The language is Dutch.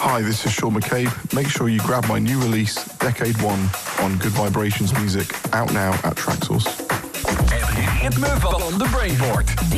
Hi, this is Sean McCabe. Make sure you grab my new release, Decade 1, on Good Vibrations Music, out now at Traxsource. Het ritme van de Brainport.